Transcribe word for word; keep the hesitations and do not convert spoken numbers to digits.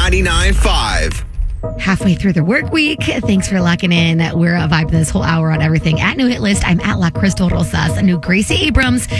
ninety-nine point five. Halfway through the work week. Thanks for locking in. We're a vibe this whole hour on everything at New Hit List. I'm at La Crystal Rosas. A new Gracie Abrams